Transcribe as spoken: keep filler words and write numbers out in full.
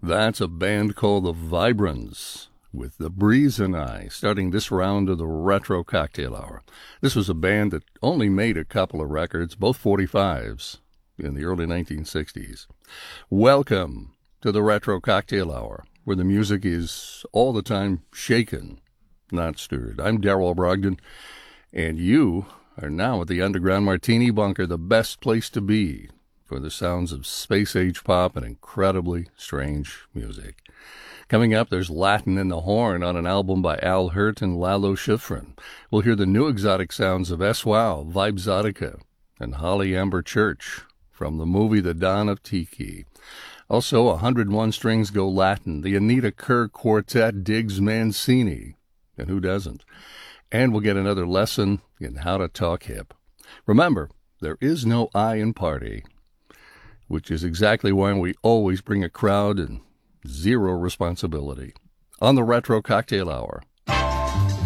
That's a band called the Vibrants with The Breeze and I, starting this round of the Retro Cocktail Hour. This was a band that only made a couple of records, both forty-fives, in the early nineteen sixties. Welcome to the Retro Cocktail Hour, where the music is all the time shaken, not stirred. I'm Darrell Brogdon, and you are now at the Underground Martini Bunker, the best place to be for the sounds of space-age pop and incredibly strange music. Coming up, there's Latin in the Horn on an album by Al Hirt and Lalo Schifrin. We'll hear the new exotic sounds of S W O W, Vibexotica, and Holly Amber Church from the movie The Dawn of Tiki. Also, one hundred one Strings Go Latin, the Anita Kerr Quartet digs Mancini, and who doesn't? And we'll get another lesson in how to talk hip. Remember, there is no I in party, which is exactly why we always bring a crowd and zero responsibility. On the Retro Cocktail Hour,